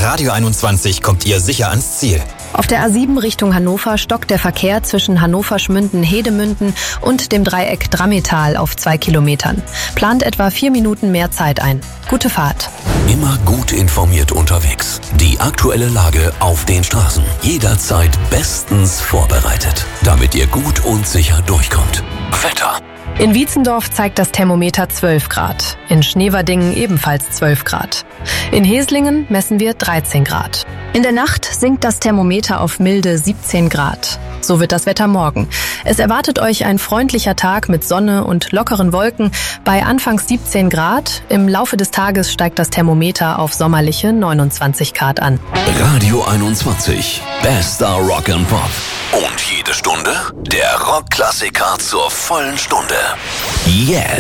Radio 21 kommt ihr sicher ans Ziel. Auf der A7 Richtung Hannover stockt der Verkehr zwischen Hannover-Schmünden-Hedemünden und dem Dreieck Drammetal auf 2 Kilometern. Plant etwa 4 Minuten mehr Zeit ein. Gute Fahrt. Immer gut informiert unterwegs. Die aktuelle Lage auf den Straßen. Jederzeit bestens vorbereitet, damit ihr gut und sicher durchkommt. Wetter. In Wietzendorf zeigt das Thermometer 12 Grad. In Schneverdingen ebenfalls 12 Grad. In Heslingen messen wir 13 Grad. In der Nacht sinkt das Thermometer auf milde 17 Grad. So wird das Wetter morgen. Es erwartet euch ein freundlicher Tag mit Sonne und lockeren Wolken bei anfangs 17 Grad. Im Laufe des Tages steigt das Thermometer auf sommerliche 29 Grad an. Radio 21. Bester Rock and Pop. Und jede Stunde der Rockklassiker zur vollen Stunde. Jetzt.